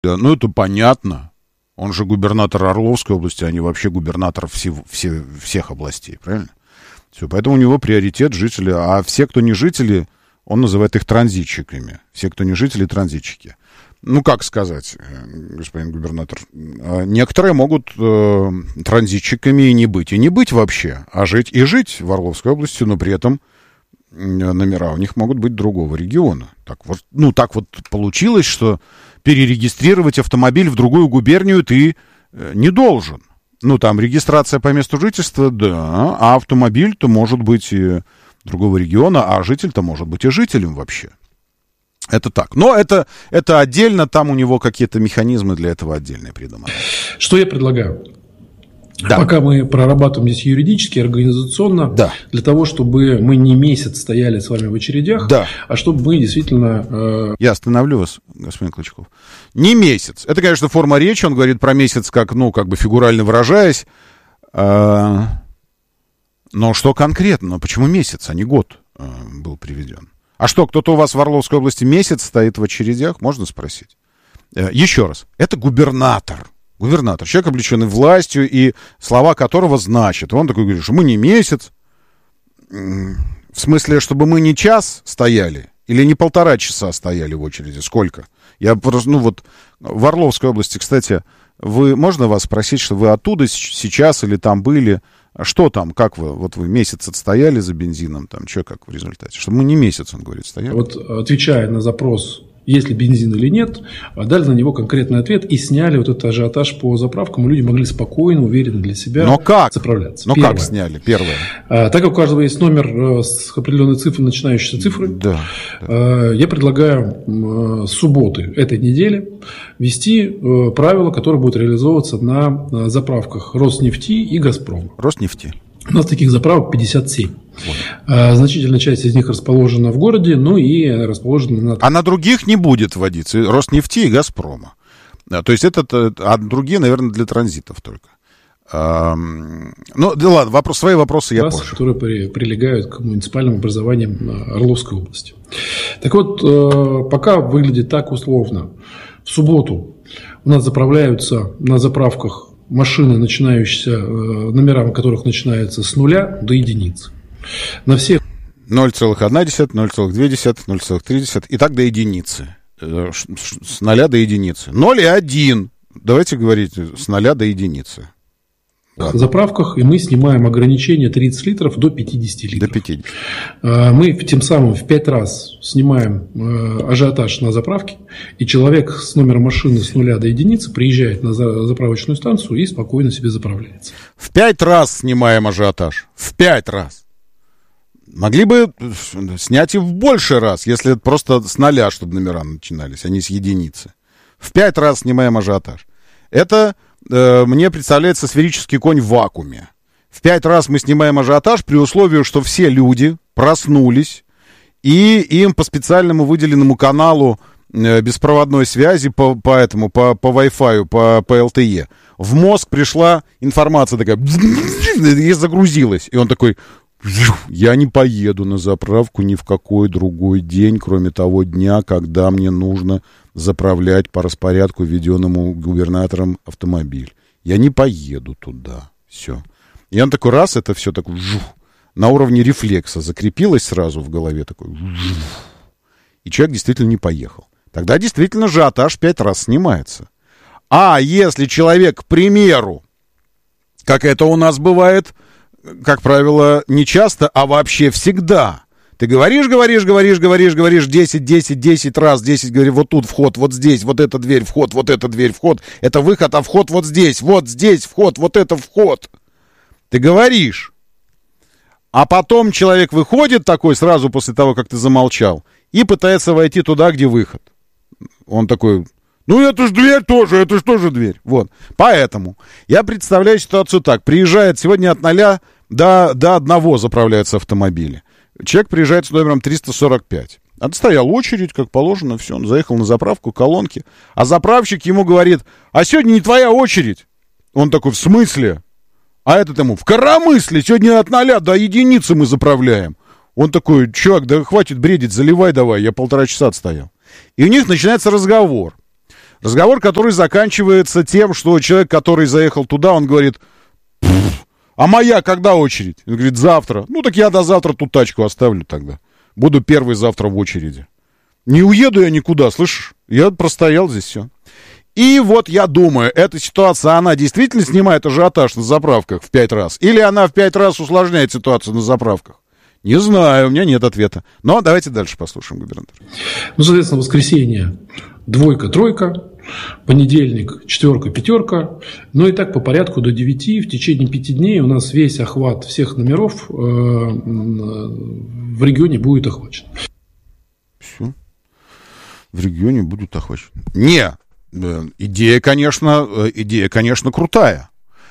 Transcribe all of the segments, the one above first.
Да, ну, это понятно. Он же губернатор Орловской области, а не вообще губернатор всех областей, правильно? Все, поэтому у него приоритет жители. А все, кто не жители, он называет их транзитчиками. Все, кто не жители, транзитчики. Ну, как сказать, господин губернатор, некоторые могут транзитчиками и не быть вообще, а жить и жить в Орловской области, но при этом номера у них могут быть другого региона. Так вот, ну, так вот получилось, что перерегистрировать автомобиль в другую губернию ты не должен. Ну, там регистрация по месту жительства, да, а автомобиль-то может быть и другого региона, а житель-то может быть и жителем вообще. Это так. Но это отдельно, там у него какие-то механизмы для этого отдельные придуманы. Что я предлагаю? Да. Пока мы прорабатываем здесь юридически, организационно, да, для того, чтобы мы не месяц стояли с вами в очередях, да, а чтобы мы действительно... Я остановлю вас, господин Клочков. Не месяц. Это, конечно, форма речи. Он говорит про месяц, как, ну, как бы фигурально выражаясь. Но что конкретно? Почему месяц, а не год был приведен? А что, кто-то у вас в Орловской области месяц стоит в очередях? Можно спросить. Еще раз. Это губернатор. Губернатор. Человек, облеченный властью, и слова которого значат. Он такой говорит, что мы не месяц. В смысле, чтобы мы не час стояли или не 1,5 часа стояли в очереди. Сколько? Я просто, ну вот, в Орловской области, кстати, можно вас спросить, что вы оттуда сейчас или там были? Что там, как вы, вот вы месяц отстояли за бензином, там, что, как в результате? Чтобы мы не месяц, он говорит, стояли. Вот, отвечая на запрос, есть ли бензин или нет, дали на него конкретный ответ и сняли вот этот ажиотаж по заправкам, и люди могли спокойно, уверенно для себя заправляться. Но как сняли? Первое. Так как у каждого есть номер с определенной цифрой, начинающейся цифрой, да. Я предлагаю с субботы этой недели ввести правила, которые будут реализовываться на заправках Роснефти и Газпрома. Роснефти. У нас таких заправок 57. Вот. Значительная часть из них расположена в городе, ну и расположена на... А на других не будет вводиться Роснефти и Газпрома. То есть а другие, наверное, для транзитов только. Ну, да ладно, свои вопросы я позже. Которые прилегают к муниципальным образованиям Орловской области. Так вот, пока выглядит так условно. В субботу у нас заправляются на заправках машины, начинающиеся, номера которых начинаются с 0 до единицы. На всех 0,1, 0,2, 0,3 и так до единицы. С 0 до единицы. 0 и 1. Давайте говорить с 0 до единицы. Заправках, и мы снимаем ограничение 30 литров до 50 литров. До 50. Мы тем самым в 5 раз снимаем ажиотаж на заправке, и человек с номером машины с 0 до единицы приезжает на заправочную станцию и спокойно себе заправляется. В 5 раз снимаем ажиотаж. В 5 раз. Могли бы снять и в больший раз, если просто с 0, чтобы номера начинались, а не с единицы. В 5 раз снимаем ажиотаж. Это... мне представляется сферический конь в вакууме. В 5 раз мы снимаем ажиотаж при условии, что все люди проснулись, и им по специальному выделенному каналу беспроводной связи по Wi-Fi, по LTE, в мозг пришла информация такая, и загрузилась. И он такой, я не поеду на заправку ни в какой другой день, кроме того дня, когда мне нужно заправлять по распорядку, введенному губернатором, автомобиль. Я не поеду туда. Все. И он такой раз, это все так на уровне рефлекса закрепилось сразу в голове. Такой, и человек действительно не поехал. Тогда действительно ажиотаж 5 раз снимается. А если человек, к примеру, как это у нас бывает, как правило, не часто, а вообще всегда. Ты говоришь 10 раз, 10, говоришь, вот тут вход, вот здесь, вот эта дверь, вход, вот эта дверь, вход, это выход, а вход вот здесь вход, вот это вход. Ты говоришь. А потом человек выходит такой сразу после того, как ты замолчал, и пытается войти туда, где выход. Он такой... Ну, это же дверь тоже, это же тоже дверь. Вот. Поэтому я представляю ситуацию так. Приезжает сегодня от 0 до 1 заправляются автомобили. Человек приезжает с номером 345. Отстоял очередь, как положено, все. Он заехал на заправку, колонки. А заправщик ему говорит, а сегодня не твоя очередь. Он такой, в смысле? А этот ему, в коромысле, сегодня от 0 до единицы мы заправляем. Он такой, чувак, да хватит бредить, заливай давай, я 1,5 часа отстоял. И у них начинается разговор. Разговор, который заканчивается тем, что человек, который заехал туда, он говорит: а моя когда очередь? Он говорит: завтра. Ну, так я до завтра тут тачку оставлю тогда. Буду первый завтра в очереди. Не уеду я никуда, слышишь? Я простоял здесь, все. И вот я думаю, эта ситуация, она действительно снимает ажиотаж на заправках в 5 раз? Или она в 5 раз усложняет ситуацию на заправках? Не знаю, у меня нет ответа. Но давайте дальше послушаем губернатора. Ну, соответственно, воскресенье 2, 3, понедельник 4, 5. Ну и так по порядку до 9. В течение 5 дней у нас весь охват всех номеров в регионе будет охвачен. Все. В регионе будет охвачен. Не, идея, конечно, крутая.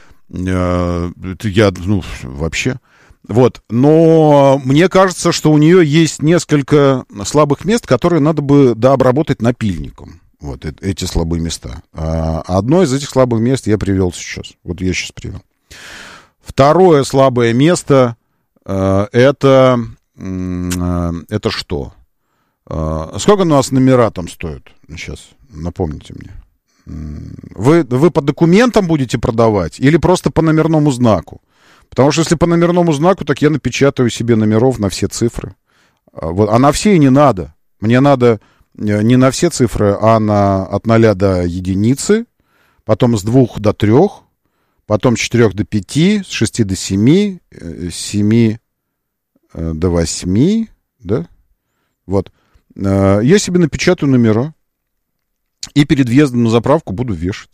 Я, вообще... Вот, но мне кажется, что у нее есть несколько слабых мест, которые надо бы дообработать напильником. Вот эти слабые места. Одно из этих слабых мест я привел сейчас. Вот я сейчас привел. Второе слабое место это что? Сколько у нас номера там стоят? Сейчас, напомните мне. Вы по документам будете продавать или просто по номерному знаку? Потому что если по номерному знаку, так я напечатаю себе номеров на все цифры. Вот, а на все и не надо. Мне надо не на все цифры, а от 0 до единицы, потом с 2 до 3, потом с 4 до 5, с 6 до 7, с 7 до 8, да? Вот. Я себе напечатаю номера и перед въездом на заправку буду вешать.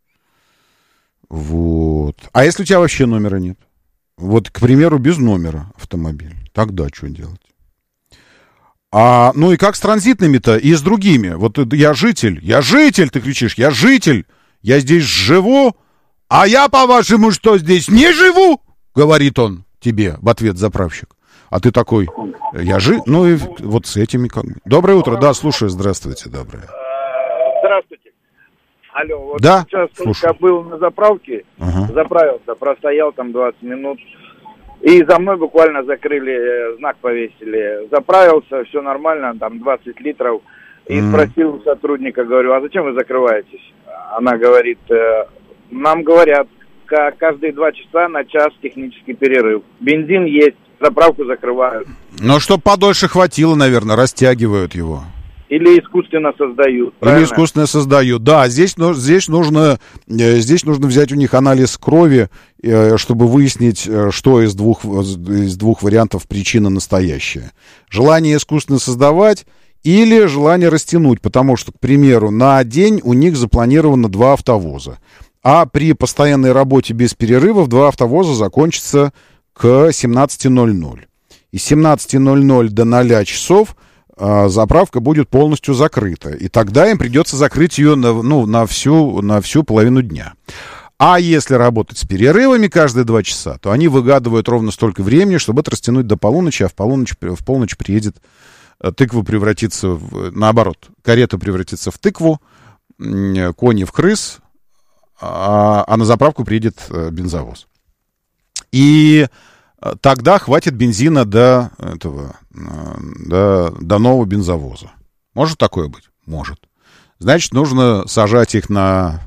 Вот. А если у тебя вообще номера нет? Вот, к примеру, без номера автомобиль. Тогда что делать? Ну и как с транзитными-то и с другими? Вот я житель, ты кричишь, я житель, я здесь живу, а я, по-вашему, что, здесь не живу? Говорит он тебе в ответ, заправщик. А ты такой, ну и вот с этими как бы. Доброе утро, да, слушаю, здравствуйте, доброе. Здравствуйте. Алло, вот да, сейчас слушаю. Я был на заправке, заправился, простоял там 20 минут, и за мной буквально закрыли, знак повесили. Заправился, все нормально, там 20 литров, и спросил сотрудника, говорю, а зачем вы закрываетесь? Она говорит, нам говорят, каждые 2 часа на час технический перерыв. Бензин есть, заправку закрывают. Но чтоб подольше хватило, наверное, растягивают его. Или искусственно создают. Правильно? Или искусственно создают. Да, здесь нужно взять у них анализ крови, чтобы выяснить, что из двух вариантов причина настоящая. Желание искусственно создавать или желание растянуть, потому что, к примеру, на день у них запланировано 2 автовоза. А при постоянной работе без перерывов 2 автовоза закончатся к 17:00. И с 17:00 до 0 часов заправка будет полностью закрыта. И тогда им придется закрыть ее на всю половину дня. А если работать с перерывами каждые 2 часа, то они выгадывают ровно столько времени, чтобы это растянуть до полуночи, а в полночь приедет тыква превратится карета превратится в тыкву, кони в крыс, а на заправку приедет бензовоз. И тогда хватит бензина до нового бензовоза. Может такое быть? Может. Значит, нужно сажать их на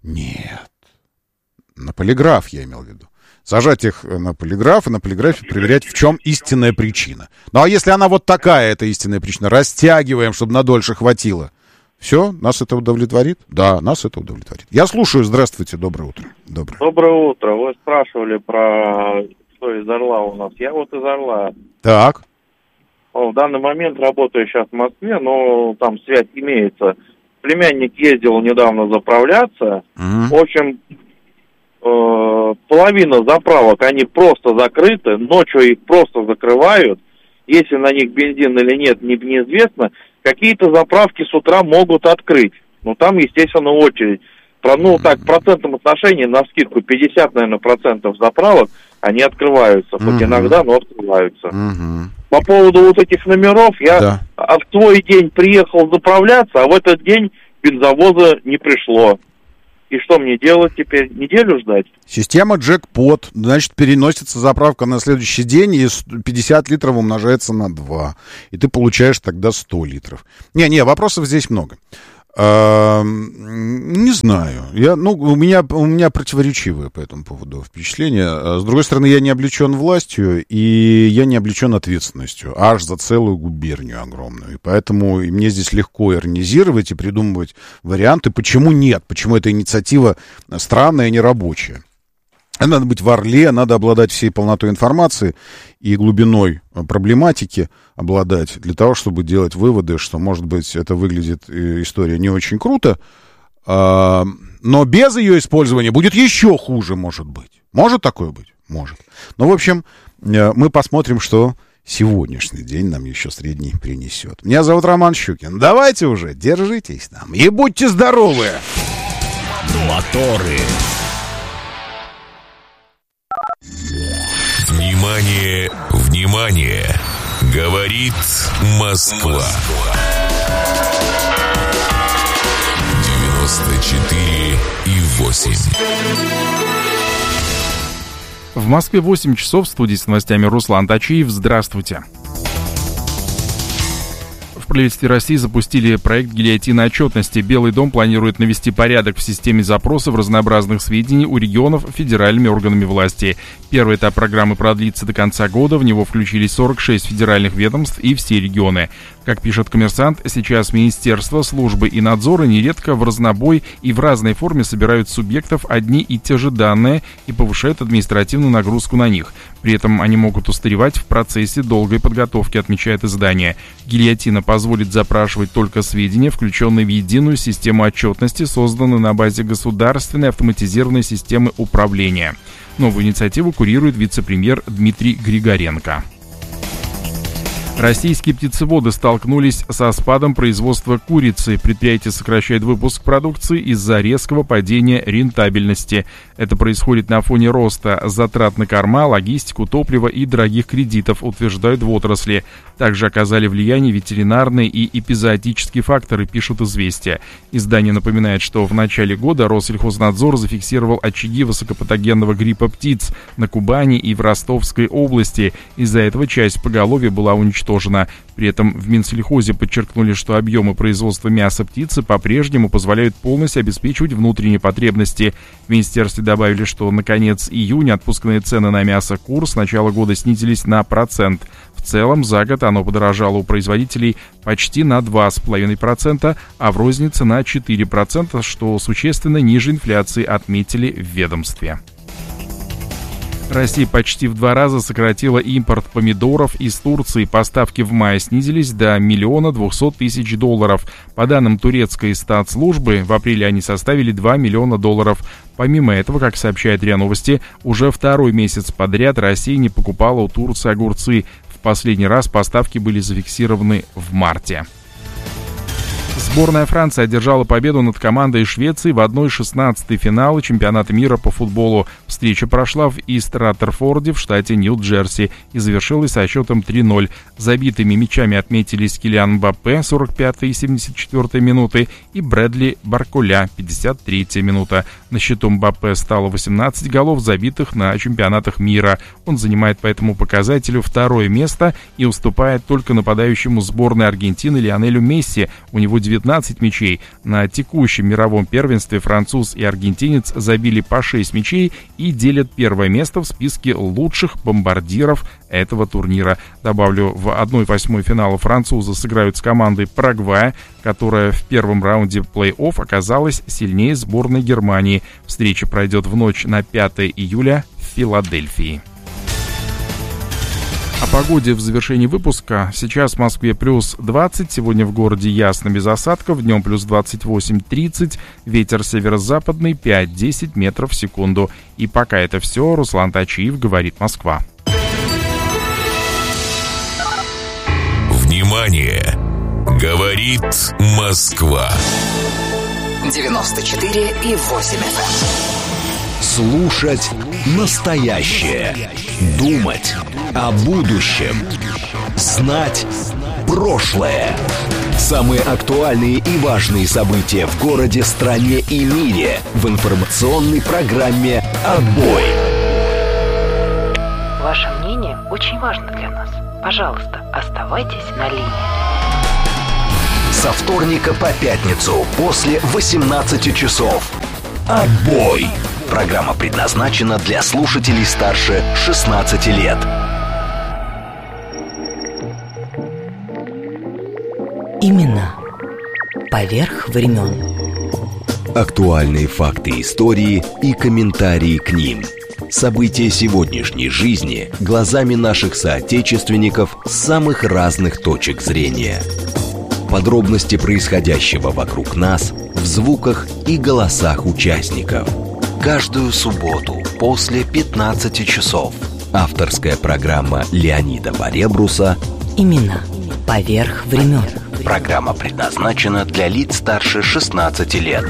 полиграф, я имел в виду. Сажать их на полиграф и на полиграфе проверять, в чем истинная причина. Ну, а если она вот такая, эта истинная причина, растягиваем, чтобы надольше хватило. Все, нас это удовлетворит? Да, нас это удовлетворит. Я слушаю. Здравствуйте, доброе утро. Доброе утро. Вы спрашивали про... Что из Орла у нас? Я вот из Орла. Так. В данный момент работаю сейчас в Москве, но там связь имеется. Племянник ездил недавно заправляться. В общем, половина заправок, они просто закрыты. Ночью их просто закрывают. Если на них бензин или нет, неизвестно. Какие-то заправки с утра могут открыть. Но там, естественно, очередь. В процентном отношении, навскидку, 50, наверное, процентов заправок, они открываются. Хоть иногда, но открываются. По поводу вот этих номеров, я в твой день приехал заправляться, а в этот день бензовоза не пришло. И что мне делать теперь? Неделю ждать? Система джекпот. Значит, переносится заправка на следующий день, и 50 литров умножается на 2. И ты получаешь тогда 100 литров. Не, вопросов здесь много. Не знаю. У меня противоречивые по этому поводу впечатления. С другой стороны, я не облечен властью, и я не облечен ответственностью аж за целую губернию огромную. И поэтому мне здесь легко иронизировать и придумывать варианты, почему нет, почему эта инициатива странная и нерабочая. Надо быть в Орле, надо обладать всей полнотой информации и глубиной проблематики обладать для того, чтобы делать выводы, что, может быть, это выглядит история не очень круто, но без ее использования будет еще хуже, может быть. Может такое быть? Может. Ну, в общем, мы посмотрим, что сегодняшний день нам еще средний принесет. Меня зовут Роман Щукин. Давайте уже, держитесь там и будьте здоровы! Моторы. Внимание, внимание! Говорит Москва. 94,8. В Москве 8 часов. В студии с новостями Руслан Тачиев. Здравствуйте. В правительстве России запустили проект гильотины отчетности. Белый дом планирует навести порядок в системе запросов разнообразных сведений у регионов федеральными органами власти. Первый этап программы продлится до конца года. В него включились 46 федеральных ведомств и все регионы. Как пишет «Коммерсант», сейчас министерства, службы и надзоры нередко в разнобой и в разной форме собирают с субъектов одни и те же данные и повышают административную нагрузку на них. При этом они могут устаревать в процессе долгой подготовки, отмечает издание. Гильотина позволит запрашивать только сведения, включенные в единую систему отчетности, созданную на базе государственной автоматизированной системы управления. Новую инициативу курирует вице-премьер Дмитрий Григоренко. Российские птицеводы столкнулись со спадом производства курицы. Предприятие сокращает выпуск продукции из-за резкого падения рентабельности. Это происходит на фоне роста затрат на корма, логистику, топливо и дорогих кредитов, утверждают в отрасли. Также оказали влияние ветеринарные и эпизоотические факторы, пишут «Известия». Издание напоминает, что в начале года Россельхознадзор зафиксировал очаги высокопатогенного гриппа птиц на Кубани и в Ростовской области. Из-за этого часть поголовья была уничтожена. При этом в Минсельхозе подчеркнули, что объемы производства мяса птицы по-прежнему позволяют полностью обеспечивать внутренние потребности. В министерстве добавили, что на конец июня отпускные цены на мясо кур с начала года снизились на 1%. В целом за год оно подорожало у производителей почти на 2,5%, а в рознице на 4%, что существенно ниже инфляции, отметили в ведомстве. Россия почти в 2 раза сократила импорт помидоров из Турции. Поставки в мае снизились до $1 200 000. По данным турецкой статслужбы, в апреле они составили $2 миллиона. Помимо этого, как сообщает РИА Новости, уже второй месяц подряд Россия не покупала у Турции огурцы. В последний раз поставки были зафиксированы в марте. Сборная Франции одержала победу над командой Швеции в 1/16 финала чемпионата мира по футболу. Встреча прошла в Ист-Раттерфорде в штате Нью-Джерси и завершилась со счетом 3-0. Забитыми мячами отметились Килиан Мбаппе, 45-я и 74-я минуты, и Брэдли Барколя, 53-я минута. На счету Мбаппе стало 18 голов, забитых на чемпионатах мира. Он занимает по этому показателю 2-е место и уступает только нападающему сборной Аргентины Лионелю Месси. У него 19 мячей. На текущем мировом первенстве француз и аргентинец забили по 6 мячей и делят первое место в списке лучших бомбардиров этого турнира. Добавлю, в 1/8 финала французы сыграют с командой Парагвая, которая в первом раунде плей-офф оказалась сильнее сборной Германии. Встреча пройдет в ночь на 5 июля в Филадельфии. О погоде в завершении выпуска. Сейчас в Москве плюс 20, сегодня в городе ясно без осадков, днем плюс 28-30, ветер северо-западный 5-10 метров в секунду. И пока это все, Руслан Тачиев, говорит Москва. Внимание! Говорит Москва. 94,8 FM. Слушать настоящее. Думать о будущем. Знать прошлое. Самые актуальные и важные события в городе, стране и мире в информационной программе «Отбой». Ваше мнение очень важно для нас. Пожалуйста, оставайтесь на линии. Со вторника по пятницу после 18 часов. Отбой! Программа предназначена для слушателей старше 16 лет. Имена поверх времен. Актуальные факты истории и комментарии к ним. События сегодняшней жизни глазами наших соотечественников с самых разных точек зрения. Подробности происходящего вокруг нас в звуках и голосах участников. Каждую субботу после 15 часов. Авторская программа Леонида Поребруса Имена поверх времен. Программа предназначена для лиц старше 16 лет.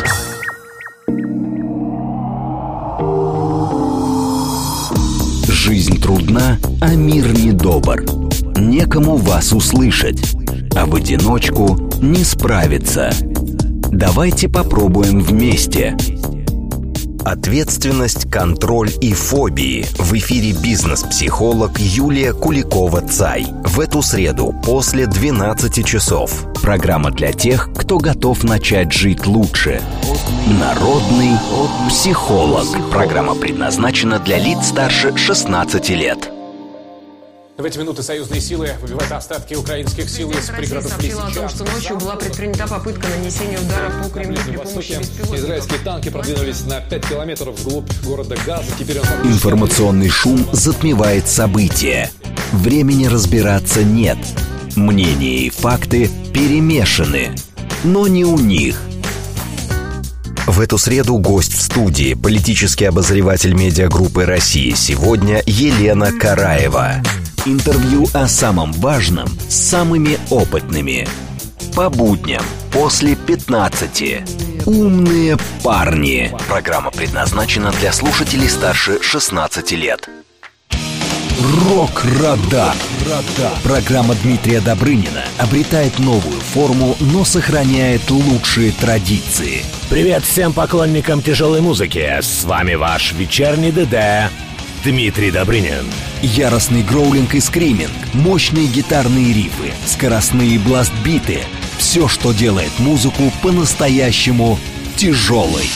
Жизнь трудна, а мир недобр. Некому вас услышать, а в одиночку не справиться. Давайте попробуем вместе. Ответственность, контроль и фобии. В эфире бизнес-психолог Юлия Куликова-Цай. В эту среду после 12 часов. Программа для тех, кто готов начать жить лучше. Народный психолог. Программа предназначена для лиц старше 16 лет. В эти минуты союзные силы выбивают остатки украинских сил из пригородов Лисичанска. О том, что ночью была предпринята попытка нанесения удара по Кремлю при помощи беспилотников. Израильские танки продвинулись на 5 километров вглубь города Газа. Теперь Информационный шум затмевает события. Времени разбираться нет. Мнения и факты перемешаны. Но не у них. В эту среду гость в студии, политический обозреватель медиагруппы «Россия сегодня» Елена Караева. Интервью о самом важном с самыми опытными. По будням после 15. Умные парни. Программа предназначена для слушателей старше 16 лет. Рок-радар. Программа Дмитрия Добрынина обретает новую форму, но сохраняет лучшие традиции. Привет всем поклонникам тяжелой музыки. С вами ваш вечерний ДД Дмитрий Добрынин. Яростный гроулинг и скриминг, мощные гитарные рифы, скоростные бласт-биты. Все, что делает музыку по-настоящему тяжелой.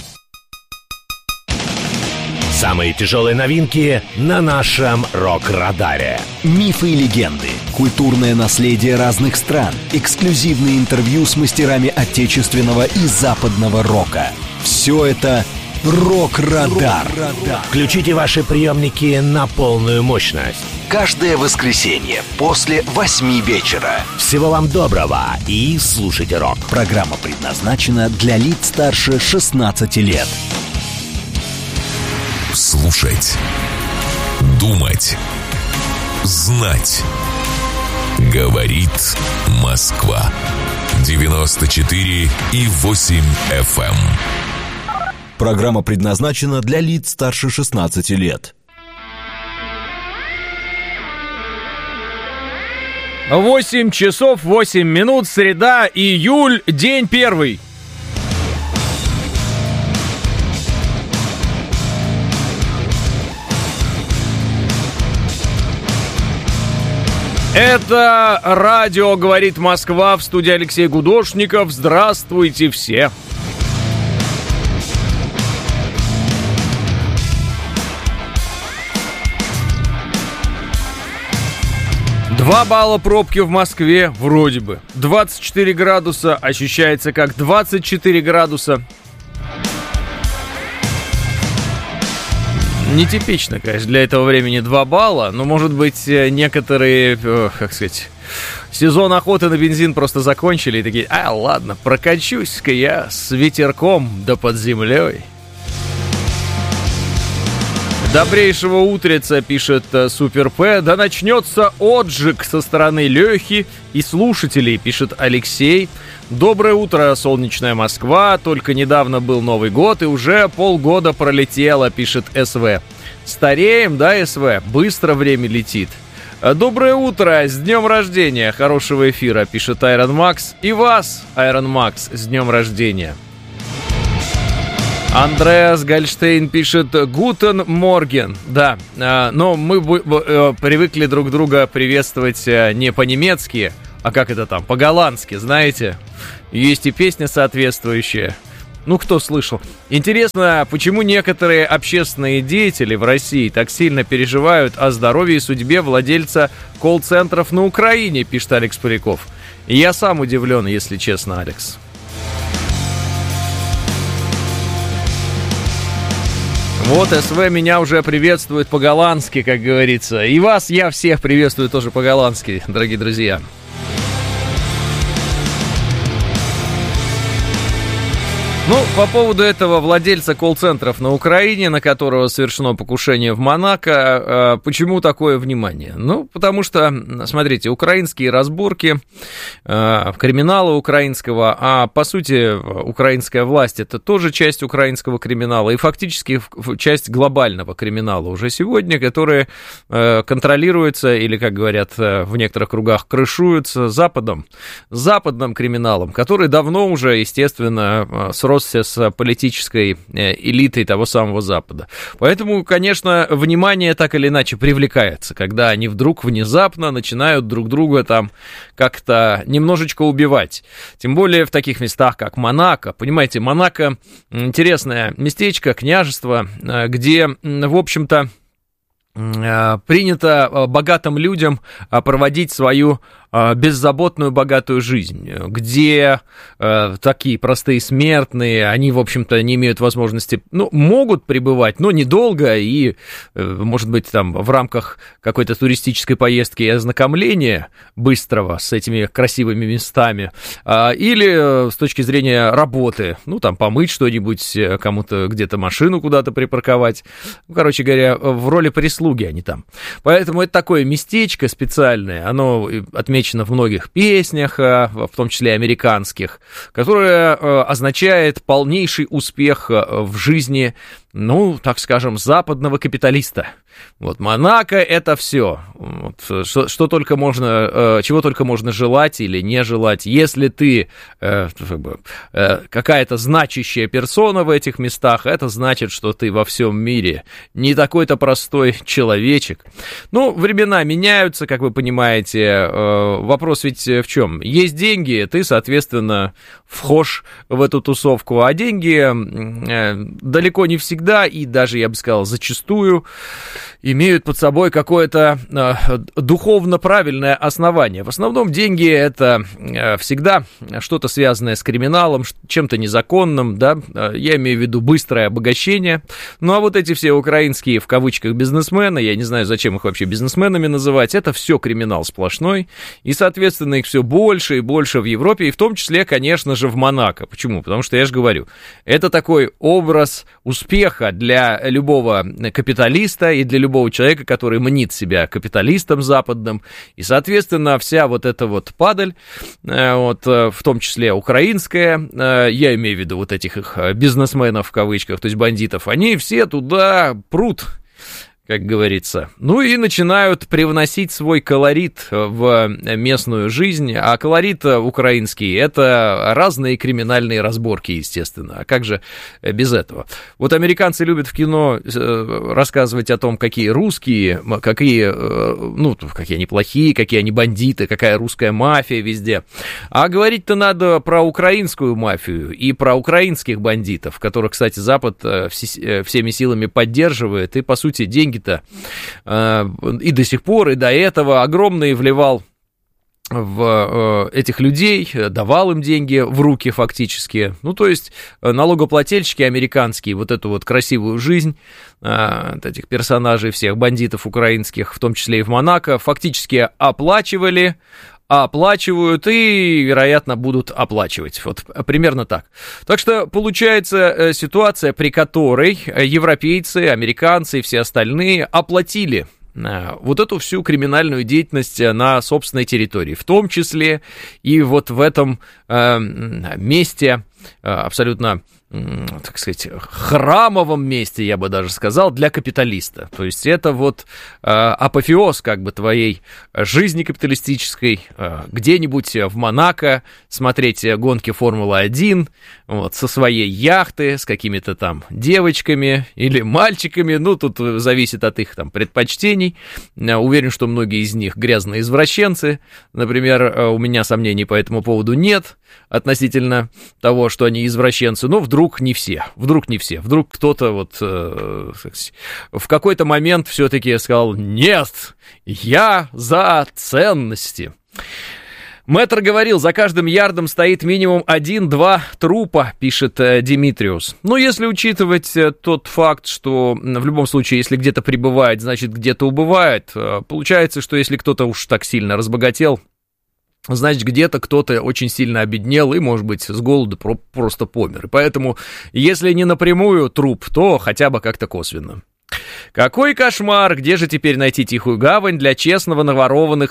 Самые тяжелые новинки на нашем рок-радаре. Мифы и легенды, культурное наследие разных стран, эксклюзивные интервью с мастерами отечественного и западного рока. Все это Рок-радар. Включите ваши приемники на полную мощность. Каждое воскресенье после 8 вечера. Всего вам доброго и слушайте рок. Программа предназначена для лиц старше 16 лет. Слушать, думать, знать. Говорит Москва. 94,8 FM. Программа предназначена для лиц старше 16 лет. 8 часов 8 минут, среда, июль, день первый. Это радио «Говорит Москва», в студии Алексей Гудошников. Здравствуйте все. Два балла пробки в Москве, вроде бы. 24 градуса, ощущается как 24 градуса. Нетипично, конечно, для этого времени 2 балла, но, может быть, некоторые, как сказать, сезон охоты на бензин просто закончили и такие: ладно, прокачусь-ка я с ветерком да под землей. Добрейшего утреца, пишет Супер П. Да начнется отжиг со стороны Лехи и слушателей, пишет Алексей. Доброе утро, солнечная Москва. Только недавно был Новый год и уже полгода пролетело, пишет СВ. Стареем, да, СВ? Быстро время летит. Доброе утро, с днем рождения. Хорошего эфира, пишет Айрон Макс. И вас, Айрон Макс, с днем рождения. Андреас Гольштейн пишет «Гутен Морген». Да, но мы привыкли друг друга приветствовать не по-немецки, А как это там? По-голландски, знаете? Есть и песня соответствующая. Ну, кто слышал? Интересно, почему некоторые общественные деятели в России так сильно переживают о здоровье и судьбе владельца колл-центров на Украине, пишет Алекс Поляков. И я сам удивлен, если честно, Алекс. Вот СВ меня уже приветствует по-голландски, как говорится. И вас я всех приветствую тоже по-голландски, дорогие друзья. Ну, по поводу этого владельца колл-центров на Украине, на которого совершено покушение в Монако, почему такое внимание? Ну, потому что, смотрите, украинские разборки, криминала украинского, а по сути украинская власть это тоже часть украинского криминала и фактически часть глобального криминала уже сегодня, которые контролируются или, как говорят в некоторых кругах, крышуются западным криминалом, который давно уже, естественно, сросся с политической элитой того самого Запада. Поэтому, конечно, внимание так или иначе привлекается, когда они вдруг внезапно начинают друг друга там как-то немножечко убивать. Тем более в таких местах, как Монако. Понимаете, Монако интересное местечко, княжество, где, в общем-то, принято богатым людям проводить свою беззаботную, богатую жизнь, где такие простые смертные, они, в общем-то, не имеют возможности, ну, могут пребывать, но недолго, и, может быть, там, в рамках какой-то туристической поездки и ознакомления быстрого с этими красивыми местами, или с точки зрения работы, ну, там, помыть что-нибудь, кому-то где-то машину куда-то припарковать, ну, короче говоря, в роли прислуги они там. Поэтому это такое местечко специальное, оно отмечено в многих песнях, в том числе американских, которое означает полнейший успех в жизни, ну, так скажем, западного капиталиста. Вот Монако — это все, вот, что только можно, чего только можно желать или не желать. Если ты какая-то значащая персона в этих местах, это значит, что ты во всем мире не такой-то простой человечек. Ну, времена меняются, как вы понимаете. Вопрос ведь в чем? Есть деньги, ты, соответственно, вхож в эту тусовку, а деньги далеко не всегда и даже, я бы сказал, зачастую имеют под собой какое-то духовно правильное основание. В основном деньги — это всегда что-то связанное с криминалом, чем-то незаконным, да, я имею в виду быстрое обогащение. Ну, а вот эти все украинские, в кавычках, бизнесмены, я не знаю, зачем их вообще бизнесменами называть, это все криминал сплошной, и, соответственно, их все больше и больше в Европе, и в том числе, конечно же, в Монако. Почему? Потому что, я же говорю, это такой образ успеха для любого капиталиста и для любого человека, который мнит себя капиталистом западным, и, соответственно, вся вот эта вот падаль, вот, в том числе украинская, я имею в виду вот этих их бизнесменов, в кавычках, то есть бандитов, они все туда прут, как говорится. Ну и начинают привносить свой колорит в местную жизнь, а колорит украинский — это разные криминальные разборки, естественно. А как же без этого? Вот американцы любят в кино рассказывать о том, какие русские, какие они плохие, какие они бандиты, какая русская мафия везде. А говорить-то надо про украинскую мафию и про украинских бандитов, которых, кстати, Запад всеми силами поддерживает, и, по сути, деньги и до сих пор, и до этого огромные вливал в этих людей, давал им деньги в руки фактически. Ну, то есть налогоплательщики американские вот эту вот красивую жизнь этих персонажей, всех бандитов украинских, в том числе и в Монако, фактически оплачивают и, вероятно, будут оплачивать. Вот примерно так. Так что получается ситуация, при которой европейцы, американцы и все остальные оплатили вот эту всю криминальную деятельность на собственной территории, в том числе и вот в этом месте абсолютно так сказать, храмовом месте, я бы даже сказал, для капиталиста. То есть это вот апофеоз как бы твоей жизни капиталистической, где-нибудь в Монако смотреть гонки Формулы-1 вот, со своей яхты, с какими-то там девочками или мальчиками, ну, тут зависит от их там предпочтений. Уверен, что многие из них грязные извращенцы. Например, у меня сомнений по этому поводу нет относительно того, что они извращенцы, но вдруг не все, вдруг кто-то вот в какой-то момент все-таки сказал: нет, я за ценности. Мэтр говорил, за каждым ярдом стоит минимум 1-2 трупа, пишет Димитриус. Но если учитывать тот факт, что в любом случае, если где-то прибывает, значит где-то убывает, получается, что если кто-то уж так сильно разбогател, значит, где-то кто-то очень сильно обеднел и, может быть, с голоду просто помер. И поэтому, если не напрямую труп, то хотя бы как-то косвенно. Какой кошмар! Где же теперь найти тихую гавань для честных наворованных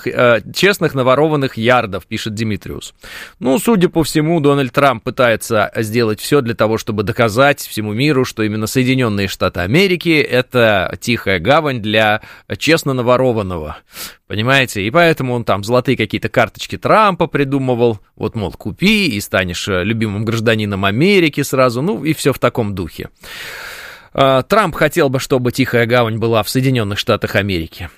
ярдов, пишет Димитриус. Ну, судя по всему, Дональд Трамп пытается сделать все для того, чтобы доказать всему миру, что именно Соединенные Штаты Америки — это тихая гавань для честно наворованного. Понимаете? И поэтому он там золотые какие-то карточки Трампа придумывал. Вот, мол, купи и станешь любимым гражданином Америки сразу. Ну, и все в таком духе. Трамп хотел бы, чтобы тихая гавань была в Соединенных Штатах Америки.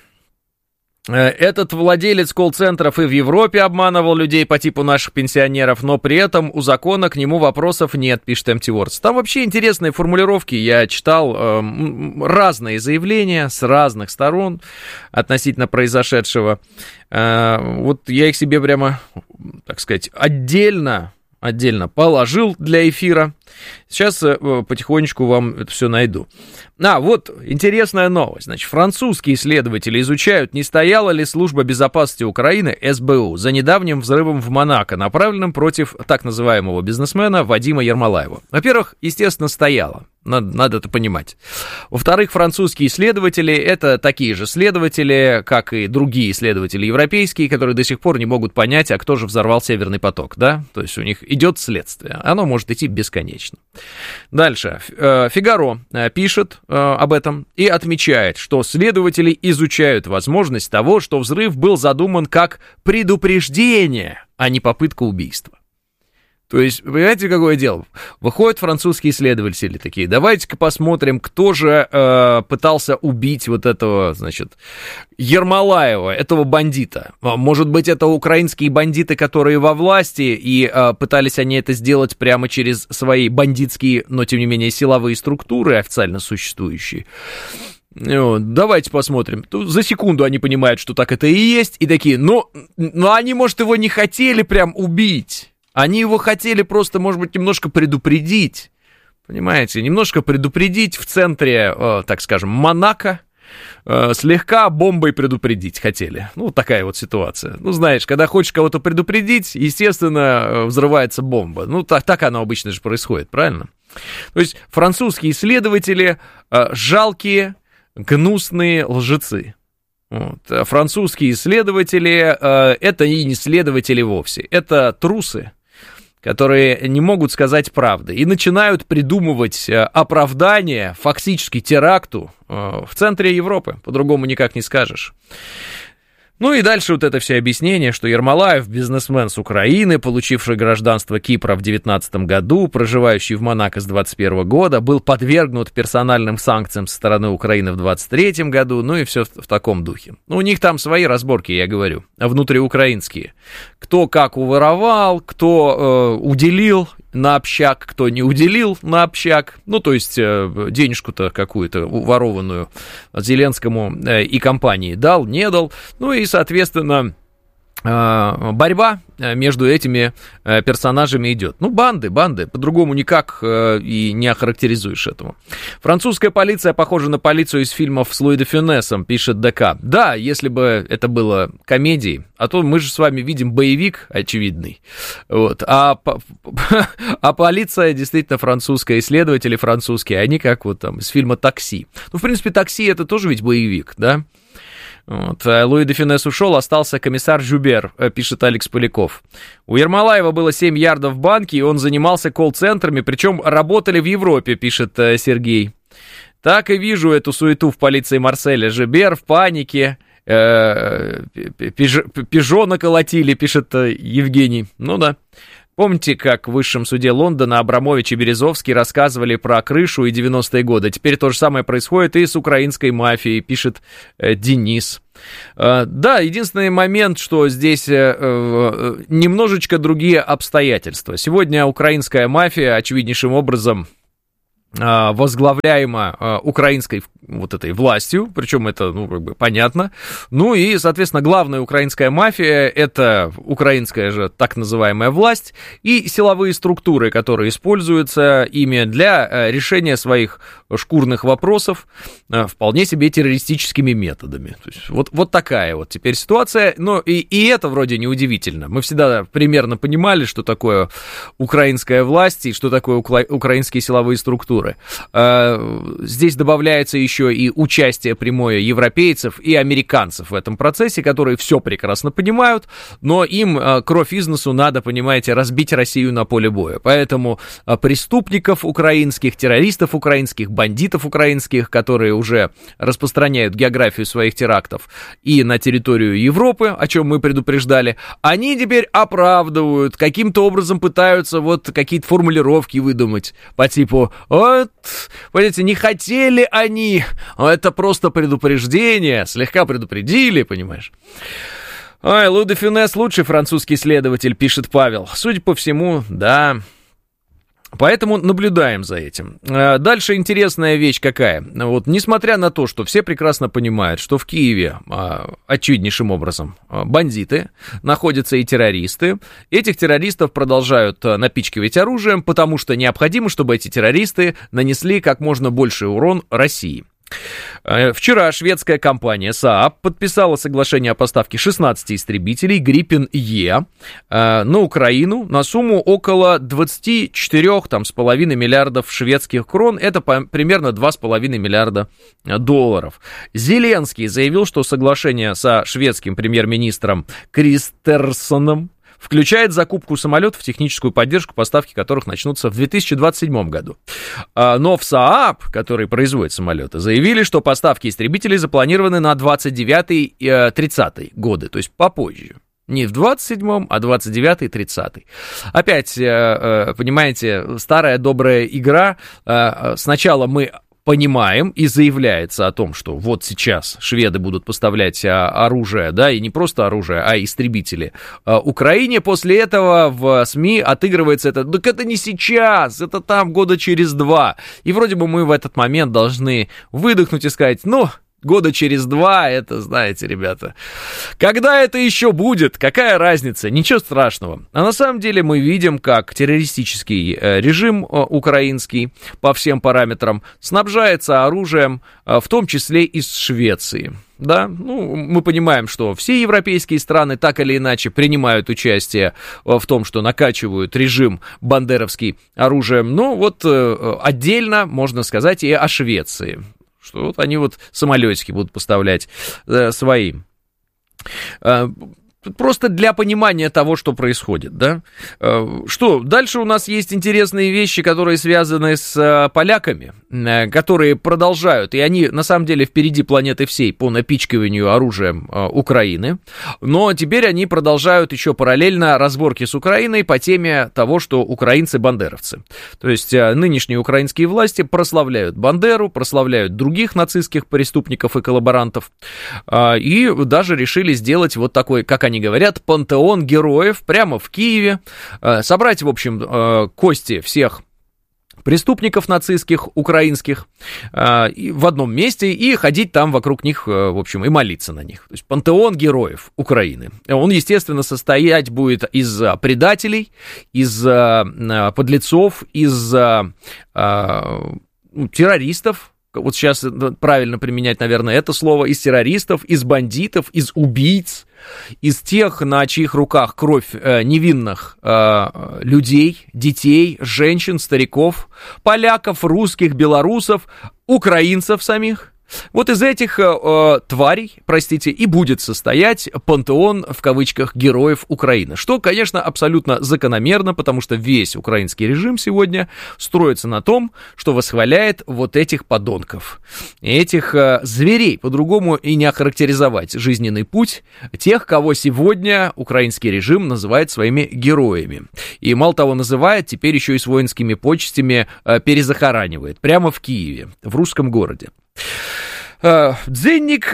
Этот владелец колл-центров и в Европе обманывал людей по типу наших пенсионеров, но при этом у закона к нему вопросов нет, пишет Empty Words. Там вообще интересные формулировки, я читал разные заявления с разных сторон относительно произошедшего. Вот я их себе прямо, так сказать, отдельно положил для эфира. Сейчас потихонечку вам это все найду. Вот интересная новость. Значит, французские исследователи изучают, не стояла ли служба безопасности Украины, СБУ, за недавним взрывом в Монако, направленным против так называемого бизнесмена Вадима Ермолаева. Во-первых, естественно, стояла. Надо это понимать. Во-вторых, французские исследователи — это такие же следователи, как и другие исследователи европейские, которые до сих пор не могут понять, а кто же взорвал Северный поток, да? То есть у них идет следствие. Оно может идти бесконечно. Дальше. Фигаро пишет об этом и отмечает, что следователи изучают возможность того, что взрыв был задуман как предупреждение, а не попытка убийства. То есть, понимаете, какое дело? Выходят французские исследователи такие: давайте-ка посмотрим, кто же пытался убить вот этого, значит, Ермолаева, этого бандита. Может быть, это украинские бандиты, которые во власти, и пытались они это сделать прямо через свои бандитские, но, тем не менее, силовые структуры, официально существующие. Давайте посмотрим. Тут за секунду они понимают, что так это и есть, и такие: но они, может, его не хотели прям убить. Они его хотели просто, может быть, немножко предупредить, понимаете, немножко предупредить в центре, так скажем, Монако, слегка бомбой предупредить хотели. Ну, такая вот ситуация. Ну, знаешь, когда хочешь кого-то предупредить, естественно, взрывается бомба. Ну, так оно обычно же происходит, правильно? То есть французские исследователи жалкие, гнусные лжецы. Вот. Французские исследователи это и не исследователи вовсе, это трусы, которые не могут сказать правды и начинают придумывать оправдание фактически теракту в центре Европы, по-другому никак не скажешь. Ну и дальше вот это все объяснение, что Ермолаев, бизнесмен с Украины, получивший гражданство Кипра в 2019 году, проживающий в Монако с 2021 года, был подвергнут персональным санкциям со стороны Украины в 2023 году, ну и все в таком духе. Ну, у них там свои разборки, я говорю, внутриукраинские. Кто как уворовал, кто уделил на общак, кто не уделил на общак, ну, то есть денежку-то какую-то ворованную Зеленскому и компании дал, не дал, ну и, соответственно, борьба между этими персонажами идет. Ну, банды, по-другому никак и не охарактеризуешь этого. Французская полиция похожа на полицию из фильмов с Луи де Фюнесом, пишет ДК. Да, если бы это было комедией, а то мы же с вами видим боевик очевидный. Вот. А полиция действительно французская, исследователи французские, они как вот там из фильма «Такси». Ну, в принципе, «Такси» это тоже ведь боевик, да? Вот. Луи де Фюнес ушел, остался комиссар Жюбер, пишет Алекс Поляков. У Ермолаева было 7 ярдов в банке, и он занимался колл-центрами, причем работали в Европе, пишет Сергей. Так и вижу эту суету в полиции Марселя. Жюбер в панике, Пежо наколотили, пишет Евгений. Ну да. Помните, как в высшем суде Лондона Абрамович и Березовский рассказывали про крышу и 90-е годы? Теперь то же самое происходит и с украинской мафией, пишет Денис. Да, единственный момент, что здесь немножечко другие обстоятельства. Сегодня украинская мафия очевиднейшим образом возглавляема украинской вот этой властью, причем это, ну, как бы понятно. Ну и, соответственно, главная украинская мафия — это украинская же так называемая власть и силовые структуры, которые используются ими для решения своих шкурных вопросов вполне себе террористическими методами. То есть вот такая вот теперь ситуация. Но и это вроде неудивительно. Мы всегда примерно понимали, что такое украинская власть и что такое украинские силовые структуры. Здесь добавляется еще и участие прямое европейцев и американцев в этом процессе, которые все прекрасно понимают, но им кровь из носу надо, понимаете, разбить Россию на поле боя. Поэтому преступников украинских, террористов украинских, бандитов украинских, которые уже распространяют географию своих терактов и на территорию Европы, о чем мы предупреждали, они теперь оправдывают, каким-то образом пытаются вот какие-то формулировки выдумать по типу «Вот, понимаете, не хотели они, это просто предупреждение, слегка предупредили, понимаешь». Ой, Луи де Фюнес лучший французский следователь, пишет Павел. Судя по всему, да. Поэтому наблюдаем за этим. Дальше интересная вещь какая. Вот, несмотря на то, что все прекрасно понимают, что в Киеве очевиднейшим образом бандиты, находятся и террористы, этих террористов продолжают напичкивать оружием, потому что необходимо, чтобы эти террористы нанесли как можно больший урон России. Вчера шведская компания Saab подписала соглашение о поставке 16 истребителей Gripen-E на Украину на сумму около 24,5 миллиардов шведских крон. Это примерно 2,5 миллиарда долларов. Зеленский заявил, что соглашение со шведским премьер-министром Кристерсоном включает закупку самолетов, техническую поддержку, поставки которых начнутся в 2027 году. Но в Saab, который производит самолеты, заявили, что поставки истребителей запланированы на 29-30 годы, то есть попозже. Не в 27-м, а 29-й, 30-й. Опять, понимаете, старая добрая игра. Сначала мы понимаем и заявляется о том, что вот сейчас шведы будут поставлять оружие, да, и не просто оружие, а истребители Украине. После этого в СМИ отыгрывается это, так это не сейчас, это там года через 2. И вроде бы мы в этот момент должны выдохнуть и сказать, ну, года через 2, это, знаете, ребята, когда это еще будет, какая разница, ничего страшного. А на самом деле мы видим, как террористический режим украинский по всем параметрам снабжается оружием, в том числе из Швеции. Да, ну, мы понимаем, что все европейские страны так или иначе принимают участие в том, что накачивают режим бандеровский оружием, но вот отдельно можно сказать и о Швеции. Что вот они вот самолетики будут поставлять свои. Просто для понимания того, что происходит, да. Что, дальше у нас есть интересные вещи, которые связаны с поляками, которые продолжают, и они, на самом деле, впереди планеты всей по напичкиванию оружием Украины, но теперь они продолжают еще параллельно разборки с Украиной по теме того, что украинцы бандеровцы. То есть нынешние украинские власти прославляют Бандеру, прославляют других нацистских преступников и коллаборантов, и даже решили сделать вот такой, как они говорят, пантеон героев прямо в Киеве, собрать, в общем, кости всех преступников нацистских, украинских, в одном месте и ходить там вокруг них, в общем, и молиться на них. То есть пантеон героев Украины. Он, естественно, состоять будет из предателей, из подлецов, из террористов. Вот сейчас правильно применять, наверное, это слово. Из террористов, из бандитов, из убийц, из тех, на чьих руках кровь невинных людей, детей, женщин, стариков, поляков, русских, белорусов, украинцев самих. Вот из этих тварей, простите, и будет состоять пантеон, в кавычках, героев Украины. Что, конечно, абсолютно закономерно, потому что весь украинский режим сегодня строится на том, что восхваляет вот этих подонков, этих зверей, по-другому и не охарактеризовать жизненный путь тех, кого сегодня украинский режим называет своими героями. И мало того называет, теперь еще и с воинскими почестями перезахоранивает. Прямо в Киеве, в русском городе. Дзенник,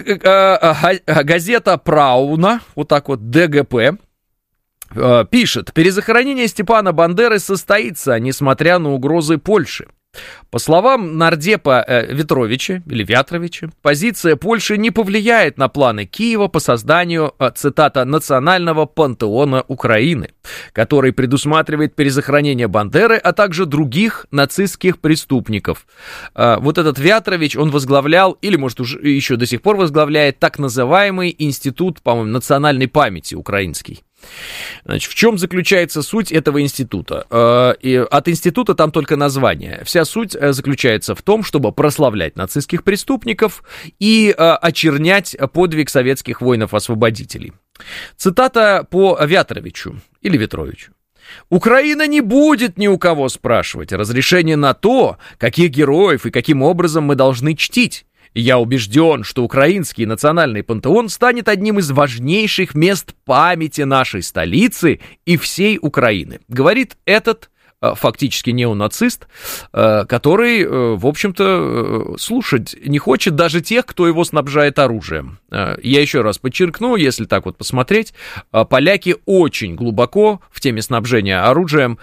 газета Прауна, вот так вот, ДГП, пишет: перезахоронение Степана Бандеры состоится, несмотря на угрозы Польши. По словам нардепа Ветровича, или Вятровича, позиция Польши не повлияет на планы Киева по созданию, цитата, национального пантеона Украины, который предусматривает перезахоронение Бандеры, а также других нацистских преступников. Вот этот Вятрович, он возглавлял, или, может, уже еще до сих пор возглавляет, так называемый институт, по-моему, национальной памяти украинский. Значит, в чем заключается суть этого института? И от института там только название. Вся суть заключается в том, чтобы прославлять нацистских преступников и очернять подвиг советских воинов-освободителей. Цитата по Вятровичу или Ветровичу. «Украина не будет ни у кого спрашивать разрешение на то, каких героев и каким образом мы должны чтить. Я убежден, что украинский национальный пантеон станет одним из важнейших мест памяти нашей столицы и всей Украины», говорит этот фактически неонацист, который, в общем-то, слушать не хочет даже тех, кто его снабжает оружием. Я еще раз подчеркну, если так вот посмотреть, поляки очень глубоко в теме снабжения оружием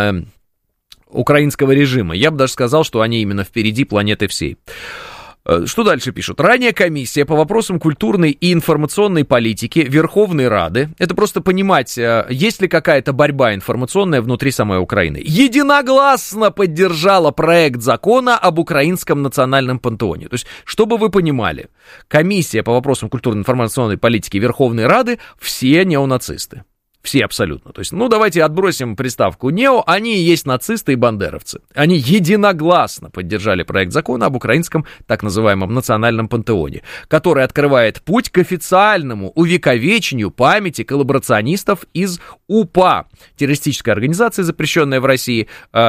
украинского режима. Я бы даже сказал, что они именно впереди планеты всей. Что дальше пишут? Ранее комиссия по вопросам культурной и информационной политики Верховной Рады, это просто понимать, есть ли какая-то борьба информационная внутри самой Украины, единогласно поддержала проект закона об украинском национальном пантеоне. То есть, чтобы вы понимали, комиссия по вопросам культурной и информационной политики Верховной Рады все неонацисты. Все абсолютно. То есть, ну, давайте отбросим приставку «нео», они и есть нацисты и бандеровцы. Они единогласно поддержали проект закона об украинском так называемом национальном пантеоне, который открывает путь к официальному увековечению памяти коллаборационистов из УПА, террористической организации, запрещенная в России.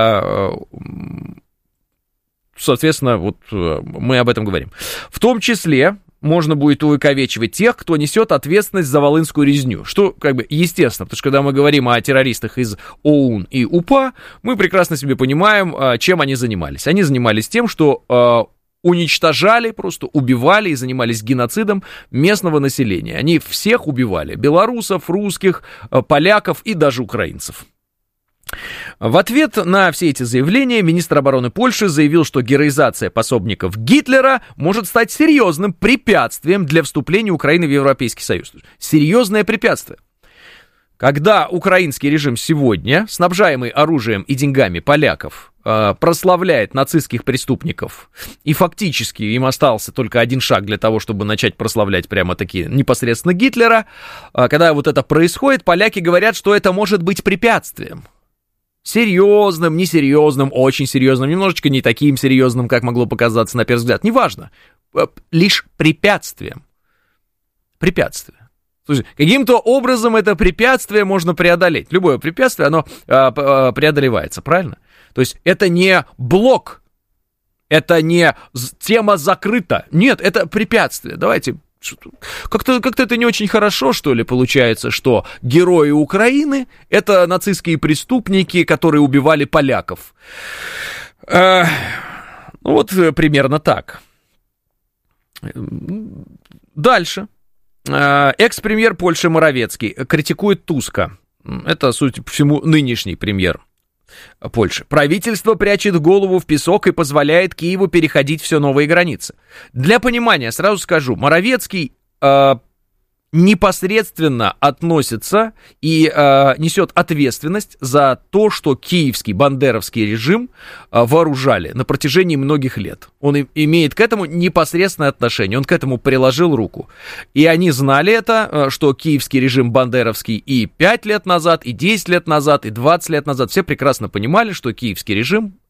Соответственно, вот мы об этом говорим. В том числе можно будет увековечивать тех, кто несет ответственность за Волынскую резню. Что, как бы, естественно, потому что когда мы говорим о террористах из ОУН и УПА, мы прекрасно себе понимаем, чем они занимались. Они занимались тем, что уничтожали, просто убивали и занимались геноцидом местного населения. Они всех убивали. Белорусов, русских, поляков и даже украинцев. В ответ на все эти заявления министр обороны Польши заявил, что героизация пособников Гитлера может стать серьезным препятствием для вступления Украины в Европейский Союз. Серьезное препятствие. Когда украинский режим сегодня, снабжаемый оружием и деньгами поляков, прославляет нацистских преступников, и фактически им остался только один шаг для того, чтобы начать прославлять прямо-таки непосредственно Гитлера, когда вот это происходит, поляки говорят, что это может быть препятствием. Серьезным, несерьезным, очень серьезным, немножечко не таким серьезным, как могло показаться на первый взгляд. Неважно. Лишь препятствием. Препятствие. Слушай, каким-то образом это препятствие можно преодолеть. Любое препятствие, оно преодолевается, правильно? То есть это не блок, это не тема закрыта. Нет, это препятствие. Давайте... Как-то это не очень хорошо, что ли, получается, что герои Украины — это нацистские преступники, которые убивали поляков. Ну, вот примерно так. Дальше. Экс-премьер Польши Моровецкий критикует Туска. Это, судя по всему, нынешний премьер Польши. Правительство прячет голову в песок и позволяет Киеву переходить все новые границы. Для понимания сразу скажу, Моровецкий непосредственно относится и несет ответственность за то, что киевский бандеровский режим вооружали на протяжении многих лет. Он имеет к этому непосредственное отношение, он к этому приложил руку. И они знали это, что киевский режим бандеровский и 5 лет назад, и 10 лет назад, и 20 лет назад, все прекрасно понимали, что киевский режим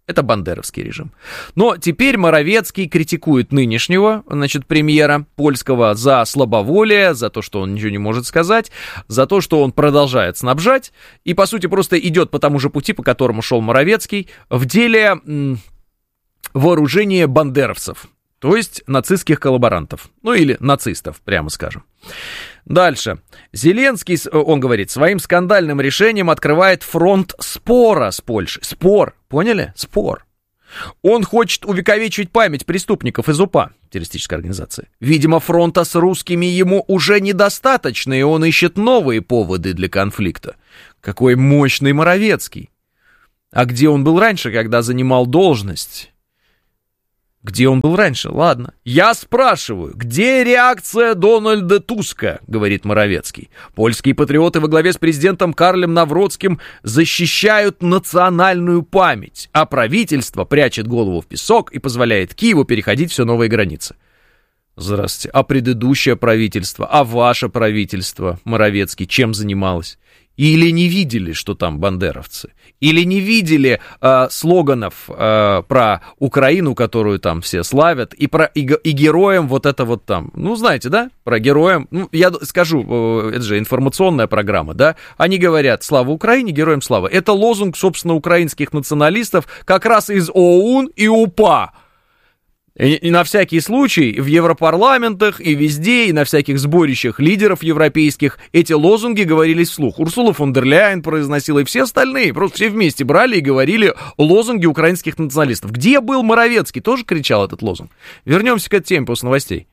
Это бандеровский режим. Но теперь Моровецкий критикует нынешнего, значит, премьера польского за слабоволие, за то, что он ничего не может сказать, за то, что он продолжает снабжать, и, по сути, просто идет по тому же пути, по которому шел Моровецкий, в деле вооружения бандеровцев, то есть нацистских коллаборантов, ну или нацистов, прямо скажем. Дальше. Зеленский, он говорит, своим скандальным решением открывает фронт спора с Польшей. Спор, поняли? Спор. Он хочет увековечивать память преступников из УПА, террористической организации. Видимо, фронта с русскими ему уже недостаточно, и он ищет новые поводы для конфликта. Какой мощный Моровецкий. А где он был раньше, когда занимал должность? Где он был раньше? Ладно. Я спрашиваю, где реакция Дональда Туска, говорит Моровецкий. Польские патриоты во главе с президентом Карлем Навроцким защищают национальную память, а правительство прячет голову в песок и позволяет Киеву переходить все новые границы. Здравствуйте. А предыдущее правительство, а ваше правительство, Моровецкий, чем занималось? Или не видели, что там бандеровцы? Или не видели слоганов про Украину, которую там все славят, и героям вот это вот там? Ну, знаете, да? Про героям. Ну, я скажу, это же информационная программа, да? Они говорят «Слава Украине, героям слава». Это лозунг, собственно, украинских националистов как раз из ОУН и УПА. И на всякий случай в Европарламентах и везде, и на всяких сборищах лидеров европейских эти лозунги говорились вслух. Урсула фон дер Ляйен произносила, и все остальные, просто все вместе брали и говорили лозунги украинских националистов. Где был Моровецкий? Тоже кричал этот лозунг. Вернемся к этой теме после новостей.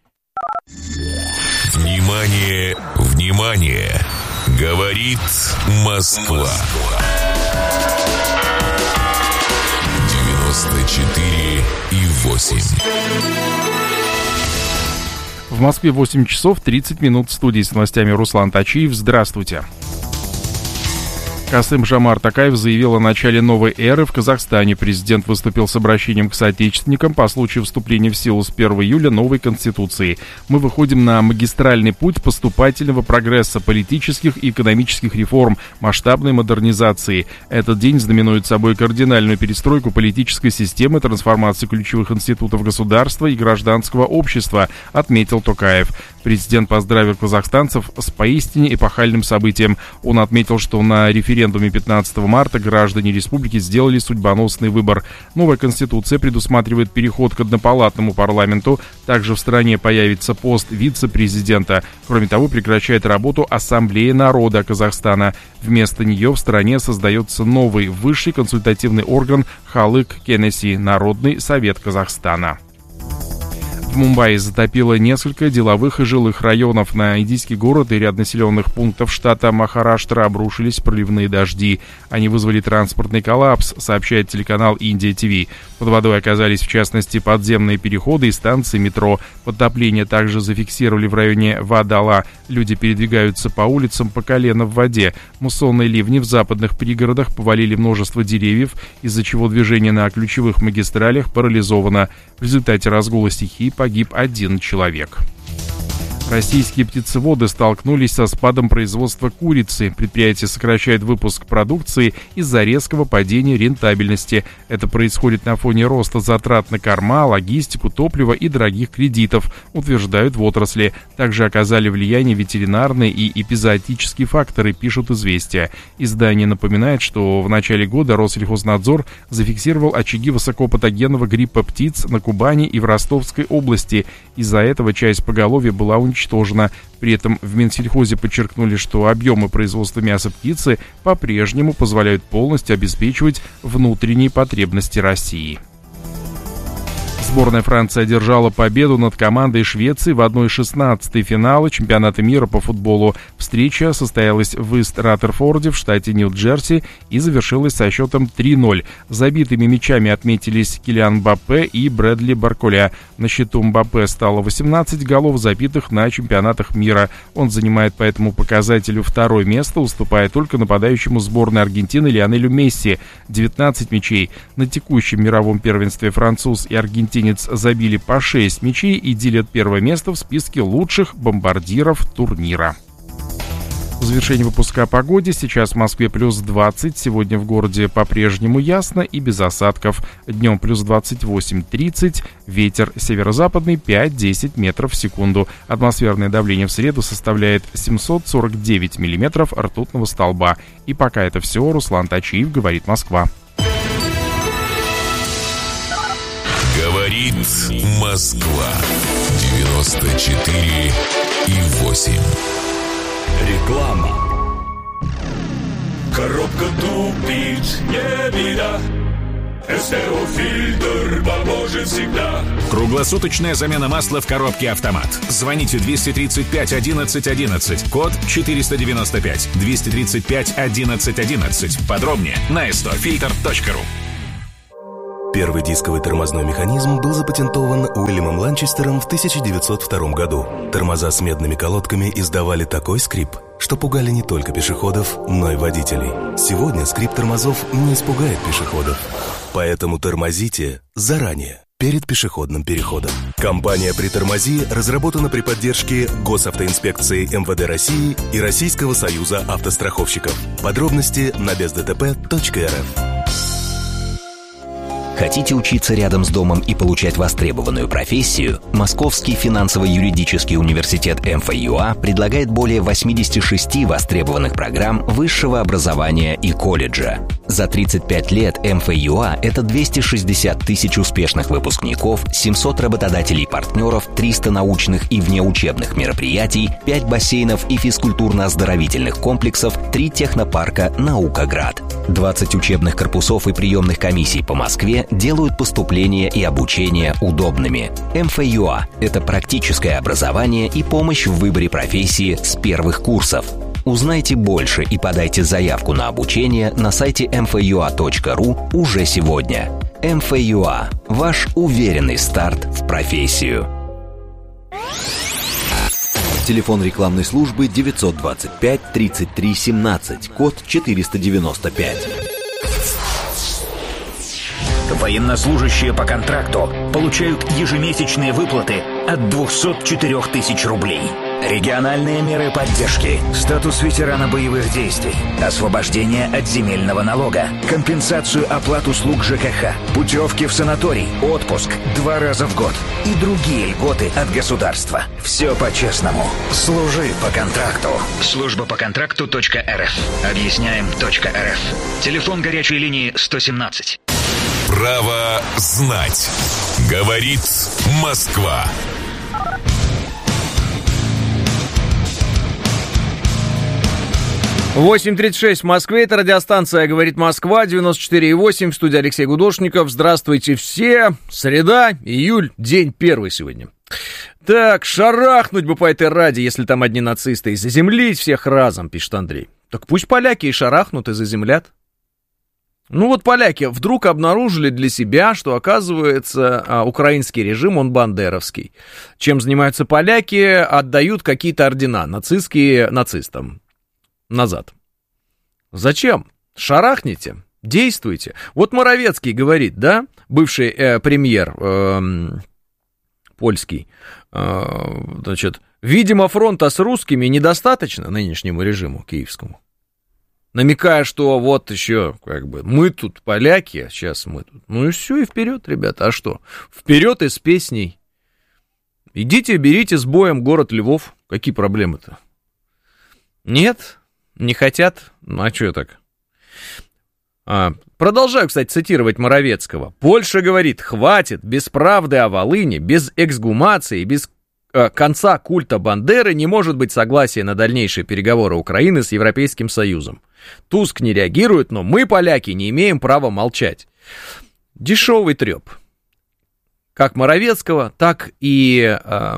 Внимание, внимание! Говорит Москва. 94,8. В Москве 8 часов 30 минут. В студии с новостями Руслан Тачиев. Здравствуйте. Касым-Жомарт Токаев заявил о начале новой эры в Казахстане. Президент выступил с обращением к соотечественникам по случаю вступления в силу с 1 июля новой Конституции. Мы выходим на магистральный путь поступательного прогресса, политических и экономических реформ, масштабной модернизации. Этот день знаменует собой кардинальную перестройку политической системы, трансформацию ключевых институтов государства и гражданского общества, отметил Токаев. Президент поздравил казахстанцев с поистине эпохальным событием. Он отметил, что на референдуме 15 марта граждане республики сделали судьбоносный выбор. Новая конституция предусматривает переход к однопалатному парламенту. Также в стране появится пост вице-президента. Кроме того, прекращает работу Ассамблея народа Казахстана. Вместо нее в стране создается новый высший консультативный орган Халык Кенеси, Народный совет Казахстана. В Мумбаи затопило несколько деловых и жилых районов. На индийский город и ряд населенных пунктов штата Махараштра обрушились проливные дожди. Они вызвали транспортный коллапс, сообщает телеканал Индия ТВ. Под водой оказались, в частности, подземные переходы и станции метро. Подтопление также зафиксировали в районе Вадала. Люди передвигаются по улицам по колено в воде. Муссонные ливни в западных пригородах повалили множество деревьев, из-за чего движение на ключевых магистралях парализовано. В результате разгула стихии погиб 1 человек. Российские птицеводы столкнулись со спадом производства курицы. Предприятие сокращает выпуск продукции из-за резкого падения рентабельности. Это происходит на фоне роста затрат на корма, логистику, топливо и дорогих кредитов, утверждают в отрасли. Также оказали влияние ветеринарные и эпизоотические факторы, пишут «Известия». Издание напоминает, что в начале года Россельхознадзор зафиксировал очаги высокопатогенного гриппа птиц на Кубани и в Ростовской области. Из-за этого часть поголовья была уничтожена. При этом в Минсельхозе подчеркнули, что объемы производства мяса птицы по-прежнему позволяют полностью обеспечивать внутренние потребности России. Сборная Франции одержала победу над командой Швеции в 1/16 финала чемпионата мира по футболу. Встреча состоялась в Ист-Раттерфорде в штате Нью-Джерси и завершилась со счетом 3-0. Забитыми мячами отметились Килиан Мбаппе и Брэдли Барколя. На счету Мбаппе стало 18 голов, забитых на чемпионатах мира. Он занимает по этому показателю второе место, уступая только нападающему сборной Аргентины Лионелю Месси. 19 мячей. На текущем мировом первенстве француз и аргентинец забили по 6 мячей и делят первое место в списке лучших бомбардиров турнира. завершение выпуска о погоде. Сейчас в Москве плюс 20. Сегодня в городе по-прежнему ясно и без осадков. Днем плюс 28-30. Ветер северо-западный 5-10 метров в секунду. Атмосферное давление в среду составляет 749 миллиметров ртутного столба. И пока это все. Руслан Тачиев, говорит Москва. Говорит Москва. 94,8. Реклама. Коробка тупит, не беда. СТО-фильтр поможет всегда. Круглосуточная замена масла в коробке «Автомат». Звоните 235 11 11, код 495, 235 11 11. Подробнее на stofilter.ru. Первый дисковый тормозной механизм был запатентован Уильямом Ланчестером в 1902 году. Тормоза с медными колодками издавали такой скрип, что пугали не только пешеходов, но и водителей. Сегодня скрип тормозов не испугает пешеходов. Поэтому тормозите заранее, перед пешеходным переходом. Компания «Притормози» разработана при поддержке Госавтоинспекции МВД России и Российского союза автостраховщиков. Подробности на бездтп.рф. Хотите учиться рядом с домом и получать востребованную профессию? Московский финансово-юридический университет МФЮА предлагает более 86 востребованных программ высшего образования и колледжа. За 35 лет МФЮА – это 260 тысяч успешных выпускников, 700 работодателей-партнеров, 300 научных и внеучебных мероприятий, 5 бассейнов и физкультурно-оздоровительных комплексов, 3 технопарка «Наукаград». 20 учебных корпусов и приемных комиссий по Москве делают поступление и обучение удобными. МФЮА – это практическое образование и помощь в выборе профессии с первых курсов. Узнайте больше и подайте заявку на обучение на сайте mfua.ru уже сегодня. МФЮА – ваш уверенный старт в профессию. Телефон рекламной службы 925 33 17, код 495. Военнослужащие по контракту получают ежемесячные выплаты от 204 тысяч рублей. Региональные меры поддержки, статус ветерана боевых действий, освобождение от земельного налога, компенсацию оплат услуг ЖКХ, путевки в санаторий, отпуск 2 раза в год и другие льготы от государства. Все по-честному. Служи по контракту. Служба по контракту.рф. Объясняем.рф. Телефон горячей линии 117. Право знать. Говорит Москва. 8:36 в Москве. Это радиостанция «Говорит Москва», 94,8. В студии Алексей Гудошников. Здравствуйте все. Среда, июль, день первый сегодня. Так, шарахнуть бы по этой ради, если там одни нацисты, и заземлить всех разом, пишет Андрей. Так пусть поляки и шарахнут, и заземлят. Ну вот поляки вдруг обнаружили для себя, что, оказывается, украинский режим, он бандеровский. Чем занимаются поляки? Отдают какие-то ордена нацистские нацистам. Назад. Зачем? Шарахните, действуйте. Вот Моровецкий говорит, да, бывший премьер польский, значит, видимо, фронта с русскими недостаточно нынешнему режиму киевскому. Намекая, что вот еще, как бы, мы тут поляки, сейчас мы тут. Ну и все, и вперед, ребята, а что? Вперед и с песней. Идите, берите с боем город Львов. Какие проблемы-то? Нет? Не хотят? Ну, а что так? Продолжаю, кстати, цитировать Моровецкого. Польша говорит, хватит, без правды о Волыни, без эксгумации, без конца культа Бандеры не может быть согласия на дальнейшие переговоры Украины с Европейским Союзом. Туск не реагирует, но мы, поляки, не имеем права молчать. Дешевый треп. Как Моровецкого, так и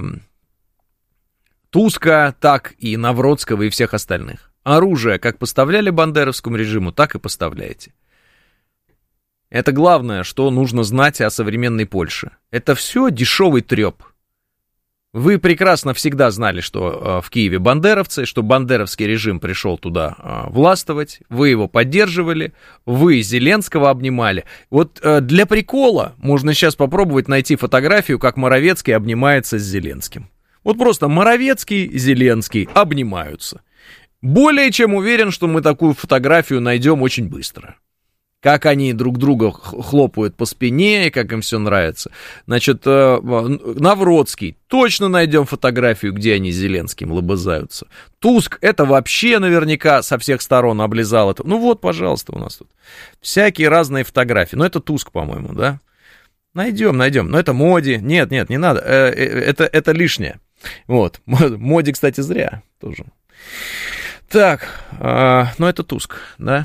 Туска, так и Навродского и всех остальных. Оружие как поставляли бандеровскому режиму, так и поставляете. Это главное, что нужно знать о современной Польше. Это все дешевый треп. Вы прекрасно всегда знали, что в Киеве бандеровцы, что бандеровский режим пришел туда властвовать, вы его поддерживали, вы Зеленского обнимали. Вот для прикола можно сейчас попробовать найти фотографию, как Моровецкий обнимается с Зеленским. Вот просто Моровецкий, Зеленский обнимаются. Более чем уверен, что мы такую фотографию найдем очень быстро. Как они друг друга хлопают по спине, и как им все нравится. Значит, Навродский. Точно найдем фотографию, где они с Зеленским лобызаются. Туск, это вообще наверняка со всех сторон облизал это. Ну вот, пожалуйста, у нас тут всякие разные фотографии. Ну, это Туск, по-моему, да? Найдем. Но это Моди. Нет, не надо. Это лишнее. Вот. Моди, кстати, зря тоже. Так, ну это Туск, да?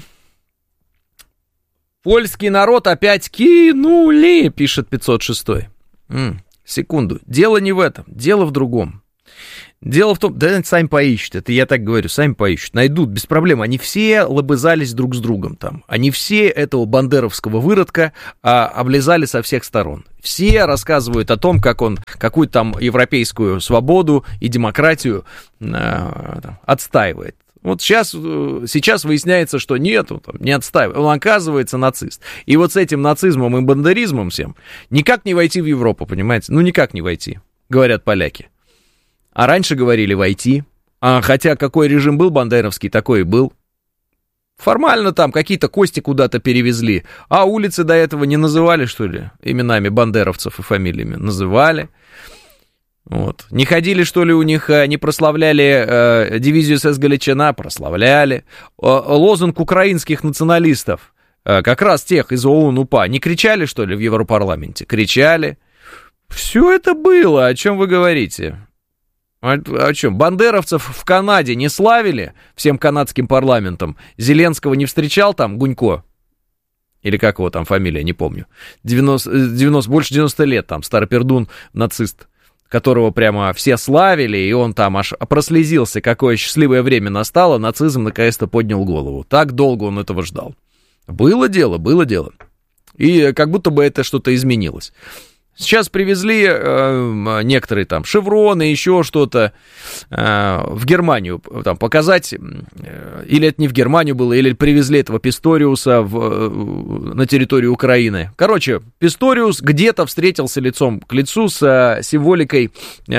Польский народ опять кинули, пишет 506-й. Секунду. Дело не в этом, дело в другом. Дело в том, да сами поищут, это я так говорю, сами поищут, найдут, без проблем. Они все лобызались друг с другом там. Они все этого бандеровского выродка облизали со всех сторон. Все рассказывают о том, как он какую-то там европейскую свободу и демократию отстаивает. Вот сейчас выясняется, что нет, он там не отстаивает, он оказывается нацист. И вот с этим нацизмом и бандеризмом всем никак не войти в Европу, понимаете? Ну, никак не войти, говорят поляки. А раньше говорили войти. Хотя какой режим был бандеровский, такой и был. Формально там какие-то кости куда-то перевезли. А улицы до этого не называли, что ли, именами бандеровцев и фамилиями? Называли. Вот. Не ходили, что ли, у них, не прославляли дивизию СС Галичина? Прославляли. Лозунг украинских националистов, как раз тех из ОУН-УПА, не кричали, что ли, в Европарламенте? Кричали. Все это было, о чем вы говорите? О чем? Бандеровцев в Канаде не славили всем канадским парламентом? Зеленского не встречал там Гунько? Или как его там фамилия, не помню. Больше 90 лет там, старопердун, нацист, которого прямо все славили, и он там аж прослезился, какое счастливое время настало, нацизм наконец-то поднял голову. Так долго он этого ждал. Было дело. И как будто бы это что-то изменилось. Сейчас привезли некоторые там шевроны, еще что-то в Германию там показать, или это не в Германию было, или привезли этого Писториуса на территорию Украины. Короче, Писториус где-то встретился лицом к лицу с символикой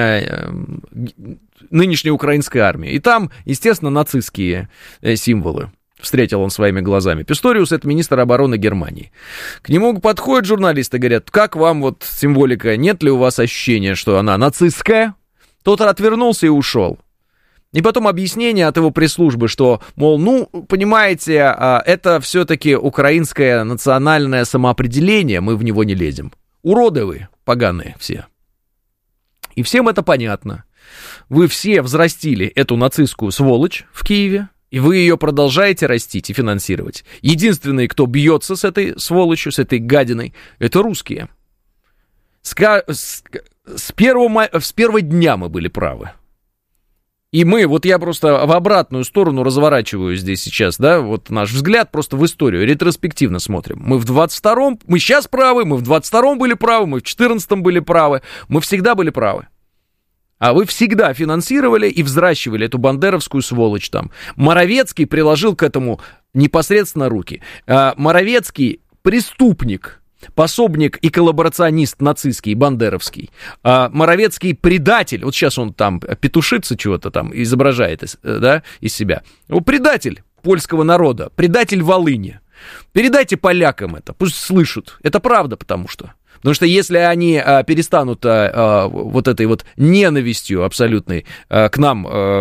нынешней украинской армии. И там, естественно, нацистские символы. Встретил он своими глазами. Писториус — это министр обороны Германии. К нему подходят журналисты, говорят, как вам вот символика, нет ли у вас ощущения, что она нацистская? Тот отвернулся и ушел. И потом объяснение от его пресс-службы, что, мол, ну, понимаете, это все-таки украинское национальное самоопределение, мы в него не лезем. Уроды вы, поганые все. И всем это понятно. Вы все взрастили эту нацистскую сволочь в Киеве, и вы ее продолжаете растить и финансировать. Единственные, кто бьется с этой сволочью, с этой гадиной, это русские. С первого дня мы были правы. И я просто в обратную сторону разворачиваю здесь сейчас, да, вот наш взгляд просто в историю, ретроспективно смотрим. Мы сейчас правы, мы в 22-м были правы, мы в 14-м были правы, мы всегда были правы. А вы всегда финансировали и взращивали эту бандеровскую сволочь там. Моровецкий приложил к этому непосредственно руки. Моровецкий преступник, пособник и коллаборационист нацистский, бандеровский. Моровецкий предатель. Вот сейчас он там петушится чего-то там, изображает, да, из себя. Предатель польского народа, предатель Волыни. Передайте полякам это, пусть слышат. Это правда, потому что если они перестанут вот этой вот ненавистью абсолютной к нам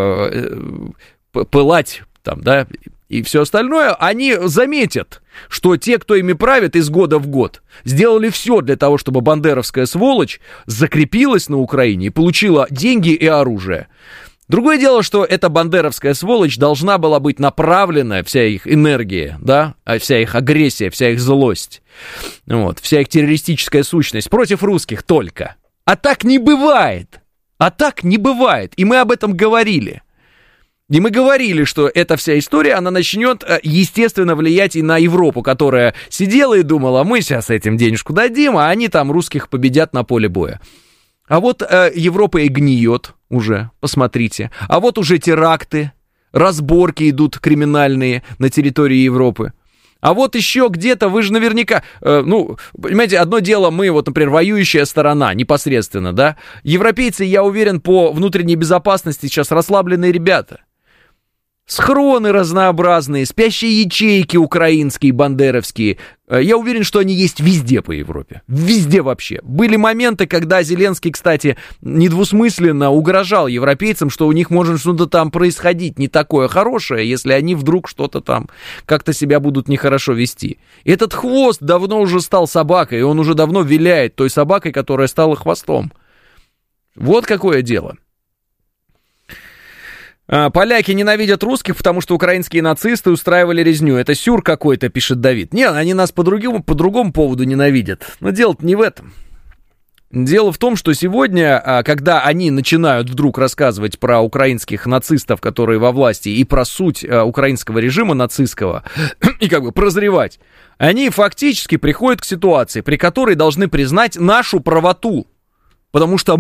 пылать там, да, и все остальное, они заметят, что те, кто ими правит из года в год, сделали все для того, чтобы бандеровская сволочь закрепилась на Украине и получила деньги и оружие. Другое дело, что эта бандеровская сволочь должна была быть направлена, вся их энергия, да, вся их агрессия, вся их злость, вот, вся их террористическая сущность против русских только. А так не бывает. И мы об этом говорили. И мы говорили, что эта вся история, она начнет, естественно, влиять и на Европу, которая сидела и думала, мы сейчас этим денежку дадим, а они там русских победят на поле боя. А вот Европа и гниет уже, посмотрите. А вот уже теракты, разборки идут криминальные на территории Европы. А вот еще где-то, вы же наверняка, понимаете, одно дело мы, вот, например, воюющая сторона непосредственно, да. Европейцы, я уверен, по внутренней безопасности сейчас расслабленные ребята. Схроны разнообразные, спящие ячейки украинские, бандеровские. Я уверен, что они есть везде по Европе. Везде вообще. Были моменты, когда Зеленский, кстати, недвусмысленно угрожал европейцам, что у них может что-то там происходить не такое хорошее, если они вдруг что-то там как-то себя будут нехорошо вести. Этот хвост давно уже стал собакой, и он уже давно виляет той собакой, которая стала хвостом. Вот какое дело. Поляки ненавидят русских, потому что украинские нацисты устраивали резню. Это сюр какой-то, пишет Давид. Нет, они нас по другому поводу ненавидят. Но дело-то не в этом. Дело в том, что сегодня, когда они начинают вдруг рассказывать про украинских нацистов, которые во власти, и про суть украинского режима нацистского, и как бы прозревать, они фактически приходят к ситуации, при которой должны признать нашу правоту. Потому что